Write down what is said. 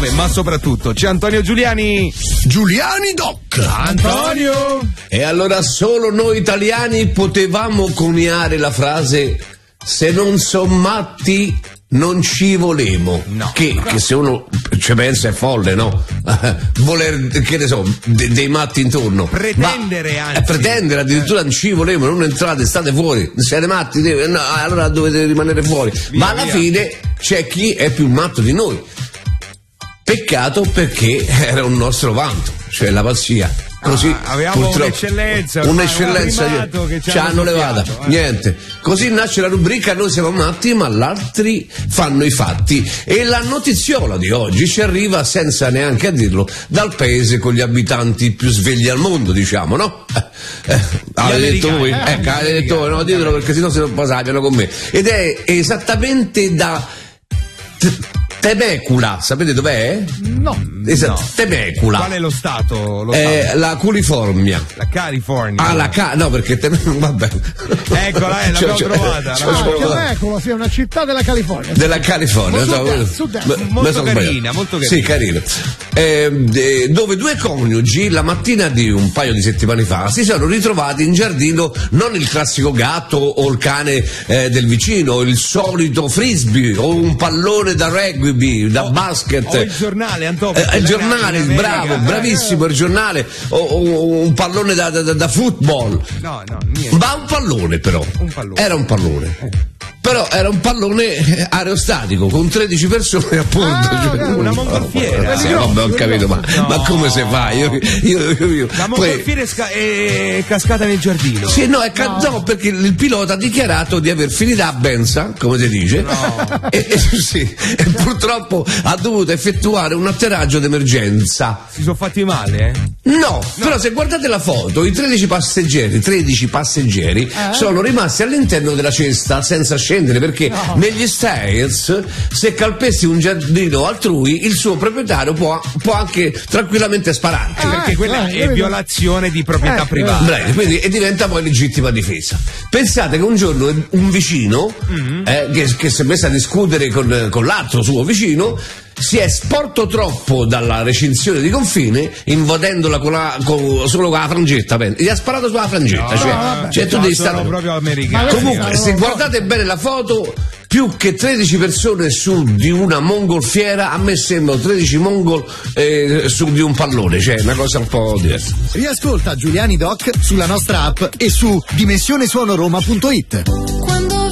19, ma soprattutto c'è Antonio Giuliani. Giuliani Doc. Antonio. E allora solo noi italiani potevamo coniare la frase: se non son matti non ci volemo. No. Che se uno ci pensa è folle, no? Voler, che ne so, dei matti intorno. Pretendere, anzi. Pretendere addirittura non ci volemo, non entrate, state fuori. Siete matti, no, allora dovete rimanere fuori. Ma alla fine c'è chi è più matto di noi. Peccato, perché era un nostro vanto, cioè la pazzia. Così avevamo un'eccellenza che ci hanno levata. Niente. Così nasce la rubrica Noi siamo matti ma gli altri fanno i fatti, e la notiziola di oggi ci arriva, senza neanche a dirlo, dal paese con gli abitanti più svegli al mondo, diciamo, no? Avete detto voi? Avete detto voi, no? Ditelo, perché sennò se non poi sappiano con me. Ed è esattamente da Temecula, sapete dov'è? No. Temecula. Qual è lo stato? La California. La California. No, perché vabbè. Eccola, l'abbiamo trovata. Temecula, sì, è una città della California. Della California. Molto carina, molto carina. Sì, carina. Dove due coniugi la mattina di un paio di settimane fa si sono ritrovati in giardino non il classico gatto o il cane del vicino, il solito frisbee o un pallone da rugby, da basket, o il giornale, Antonio, il giornale, bravo, bravissimo, il giornale, o un pallone da football. No, niente. Ma un pallone, però. Era un pallone. Però era un pallone aerostatico con 13 persone, appunto. Una mongolfiera. Sì, vabbè, ho capito, ma come si fa? Io. La mongolfiera è cascata nel giardino. Sì, no, no, perché il pilota ha dichiarato di aver finito a benza, come si dice, e purtroppo ha dovuto effettuare un atterraggio d'emergenza. Si sono fatti male, No, però se guardate la foto, i 13 passeggeri sono rimasti all'interno della cesta senza scendere, perché negli States, se calpesti un giardino altrui, il suo proprietario può anche tranquillamente spararti. Perché quella è violazione di proprietà privata. Bravo, quindi, e diventa poi legittima difesa. Pensate che un giorno un vicino che si è messo a discutere con l'altro suo vicino si è sporto troppo dalla recinzione di confine, invadendola solo con la frangetta. Gli ha sparato sulla frangetta. Cioè tu devi stare proprio americano. Comunque, se guardate bene la foto, più che 13 persone su di una mongolfiera, a me sembrano 13 mongol su di un pallone, cioè una cosa un po' diversa. Riascolta Giuliani Doc sulla nostra app e su dimensionesuonoroma.it.